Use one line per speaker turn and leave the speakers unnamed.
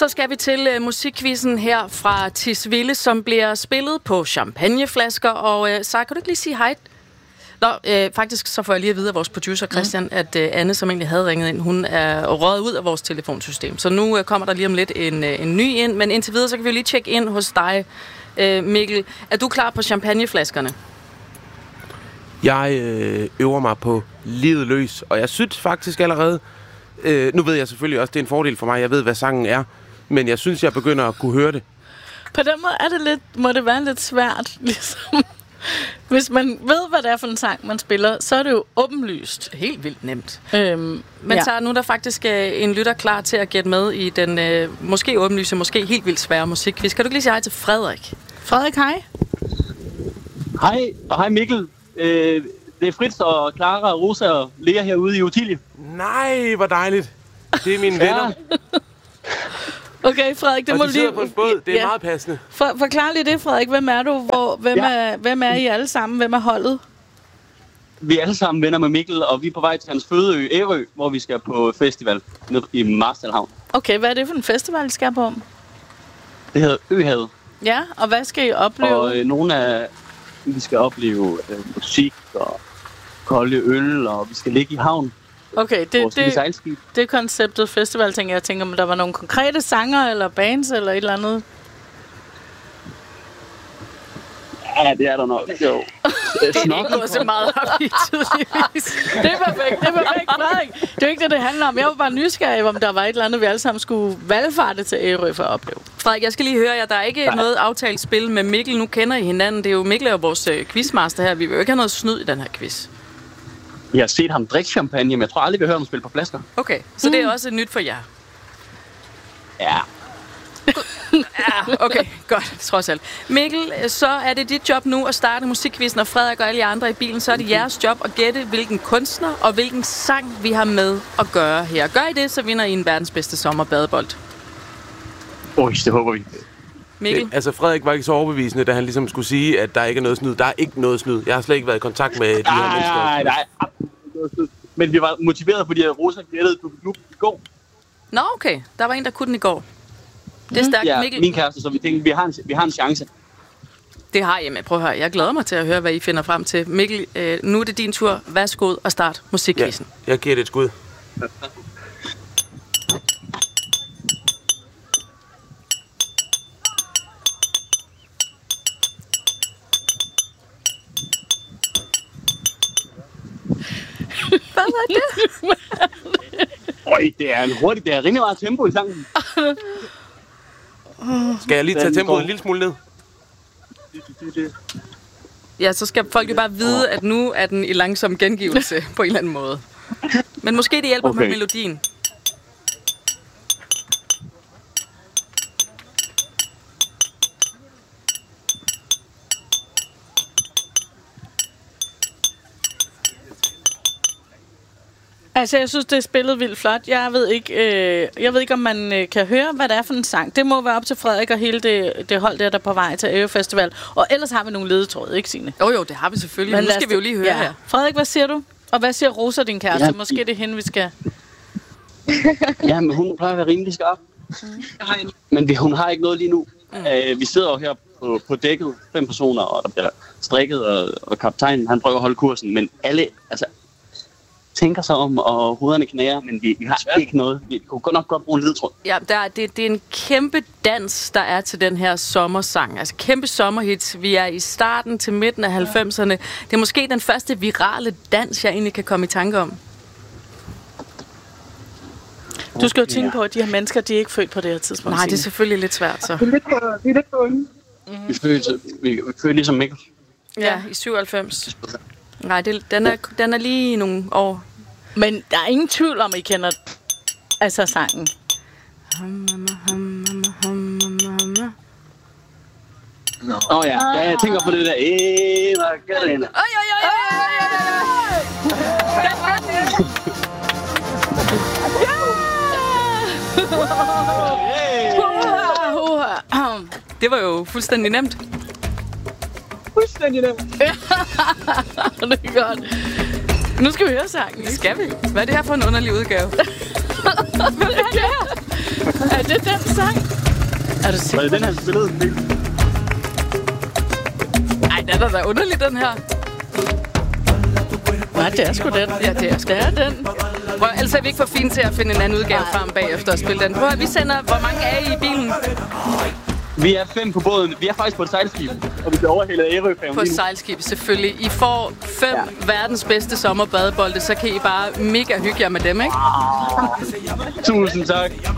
Så skal vi til musikquizzen her fra Tisvilde, som bliver spillet på champagneflasker. Og Sara, kan du ikke lige sige hej? Nå, faktisk så får jeg lige at vide af vores producer Christian, at Anne, som egentlig havde ringet ind, hun er røget ud af vores telefonsystem. Så nu kommer der lige om lidt en ny ind, men indtil videre, så kan vi lige tjekke ind hos dig, Mikkel. Er du klar på champagneflaskerne?
Jeg øver mig på livet løs, og jeg synes faktisk allerede, nu ved jeg selvfølgelig også, det er en fordel for mig, jeg ved, hvad sangen er, men jeg synes, jeg begynder at kunne høre det.
På den måde er det lidt, må det være lidt svært, ligesom. Hvis man ved, hvad det er for en sang, man spiller, så er det jo åbenlyst.
Helt vildt nemt. Men så nu er der faktisk en lytter klar til at gætte med i den måske åbenlyse, måske helt vildt svære musikquiz. Kan du lige sige hej til Frederik?
Frederik, hej.
Hej, og hej Mikkel. Det er Fritz og Clara og Rosa og Lea herude i Utilie.
Nej, hvor dejligt. Det er mine venner.
Okay, Frederik, det
og
må
de sidder på en båd. Det er meget passende.
Forklar lige det, Frederik. Hvem er du? Hvem er I alle sammen? Hvem er holdet?
Vi er alle sammen venner med Mikkel, og vi er på vej til hans fødeø, Ærø, hvor vi skal på festival nede i Marstalhavn.
Okay, hvad er det for en festival, I skal på?
Det hedder Øhavet.
Ja, og hvad skal I opleve?
Og vi skal opleve musik og kolde øl, og vi skal ligge i havn.
Okay, det er konceptet festival, tænker jeg. Tænker, om der var nogle konkrete sanger, eller bands, eller et eller andet?
Ja, det er der nok. Jo.
Det går så meget op i, tydeligvis. Det er perfekt, Frederik. Det er ikke det handler om. Jeg var bare nysgerrig, om der var et eller andet, vi alle sammen skulle valgfarte til Ærø for at opleve.
Frederik, jeg skal lige høre jer. Der er ikke noget aftalt spil med Mikkel. Nu kender I hinanden. Det er jo Mikkel og vores quizmaster her. Vi vil jo ikke have noget snyd i den her quiz.
Jeg har set ham drikke champagne, men jeg tror aldrig, vi har hørt ham spille på flasker.
Okay, så det er også nyt for jer?
Ja.
Ja, okay, godt, trods alt. Mikkel, så er det dit job nu at starte musikquizzen, og Frederik og alle jer andre i bilen, så er det jeres job at gætte, hvilken kunstner og hvilken sang vi har med at gøre her. Gør I det, så vinder I en verdens bedste sommerbadebold.
Det håber vi.
Mikkel?
Altså, Frederik var ikke så overbevisende, da han ligesom skulle sige, at der ikke er noget snyd. Der er ikke noget snyd. Jeg har slet ikke været i kontakt med de her mennesker.
Nej, men vi var motiveret, fordi Rosa gættede på klub i går.
Nå, okay. Der var en, der kunne den i går. Det er stærkt,
ja,
Mikkel.
Min kæreste, så vi tænkte, vi har en chance.
Det har jeg med. Prøv at høre. Jeg glæder mig til at høre, hvad I finder frem til. Mikkel, nu er det din tur. Værsgo og start musikquizzen.
Ja, jeg giver det et skud.
Hvad var det?
Det er rimelig meget tempo i sangen.
Skal jeg lige tage tempoet en lille smule ned?
Ja, så skal folk jo bare vide, at nu er den i langsom gengivelse på en eller anden måde. Men måske det hjælper med melodien.
Altså, jeg synes, det er spillet vildt flot. Jeg ved ikke, om man kan høre, hvad det er for en sang. Det må være op til Frederik og hele det hold der på vej til Ærø Festival. Og ellers har vi nogle ledetråde, ikke Signe?
Jo, det har vi selvfølgelig. Men nu skal vi jo lige høre her.
Frederik, hvad siger du? Og hvad siger Rosa, din kæreste? Måske det er hende, vi skal...
Ja, men hun plejer at være rimelig skarp. Men hun har ikke noget lige nu. Vi sidder jo her på dækket, 5 personer, og der bliver strikket, og kaptajnen, han prøver at holde kursen. Men alle, tænker sig om, og hovederne knærer, men vi har ikke noget. Vi kunne nok godt bruge en ledetråd.
Ja, det er en kæmpe dans, der er til den her sommersang. Altså kæmpe sommerhits. Vi er i starten til midten af 90'erne. Det er måske den første virale dans, jeg egentlig kan komme i tanke om.
Du skal jo tænke på, at de her mennesker, de er ikke født på det her tidspunkt.
Nej, det er selvfølgelig lidt svært, så.
Vi er lidt på unge. Vi føler ligesom Mikkel.
Ja, i 97. Nej, den er lige nogle år.
Men der er ingen tvivl om, I kender sangen.
Jeg tænker på det der. Margarina.
Det var jo fuldstændig nemt.
Det er godt. Nu skal vi høre sangen.
Skal vi? Hvad er det her for en underlig udgave? Hvad er det her?
Er det den sang? Er du sikker?
Var det den, han spillede?
Ej, den er da underlig, den her.
Nej, det er sgu den.
Ja, det er sgu
den.
Prøv, ellers er vi ikke for fine til at finde en anden udgave frem bagefter og spille den. Prøv at vi sender, hvor mange er I bilen?
Vi er 5 på båden. Vi er faktisk på et sejlskib, og vi bliver overhældet af Ærøfærgen.
På et sejlskib, selvfølgelig. I får 5 verdens bedste sommerbadebolde, så kan I bare mega hygge jer med dem, ikke?
Tusind tak.